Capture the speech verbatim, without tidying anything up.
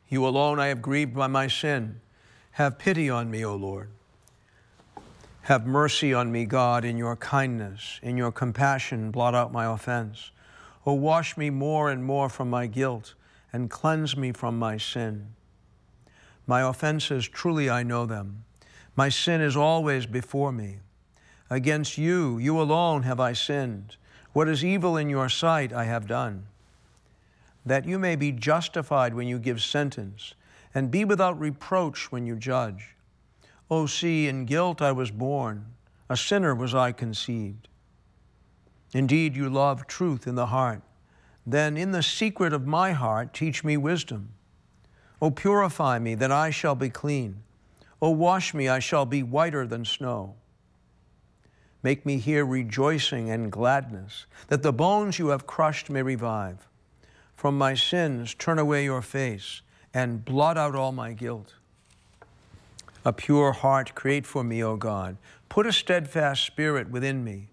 You alone I have grieved by my sin. Have pity on me, O Lord. Have mercy on me, God, in your kindness. In your compassion, blot out my offense. O wash me more and more from my guilt, and cleanse me from my sin. My offenses, truly I know them. My sin is always before me. Against you, you alone have I sinned. What is evil in your sight I have done, that you may be justified when you give sentence, and be without reproach when you judge. O see, in guilt I was born, a sinner was I conceived. Indeed, you love truth in the heart. Then in the secret of my heart teach me wisdom. O purify me, that I shall be clean. O wash me, I shall be whiter than snow. Make me hear rejoicing and gladness, that the bones you have crushed may revive. From my sins turn away your face, and blot out all my guilt. A pure heart create for me, O God. Put a steadfast spirit within me.